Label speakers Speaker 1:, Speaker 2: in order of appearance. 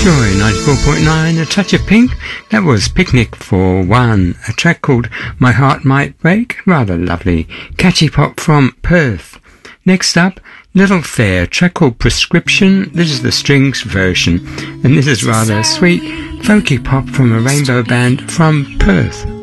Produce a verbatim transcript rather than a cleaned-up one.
Speaker 1: Joy ninety-four point nine, A Touch of Pink. That was Picnic for One, a track called My Heart Might Break. Rather lovely, catchy pop from Perth. Next up, Little Fair, track called Prescription. This is the Strings version, and this is rather sweet, folky pop from a rainbow band from Perth.